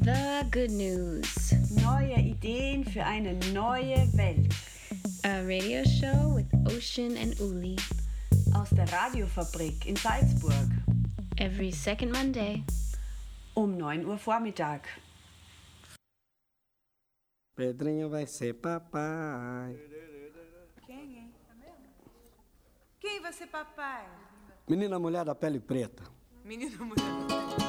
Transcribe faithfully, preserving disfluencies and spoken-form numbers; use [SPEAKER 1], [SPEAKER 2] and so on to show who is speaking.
[SPEAKER 1] The Good News.
[SPEAKER 2] Neue Ideen für eine neue Welt.
[SPEAKER 1] A radio show with Ocean and Uli.
[SPEAKER 2] Aus der Radiofabrik in Salzburg.
[SPEAKER 1] Every second Monday.
[SPEAKER 2] Um neun Uhr Vormittag.
[SPEAKER 3] Pedrinho vai ser papai.
[SPEAKER 4] Quem, hein? Quem vai ser papai?
[SPEAKER 3] Menina mulher da pele preta.
[SPEAKER 4] Menina mulher.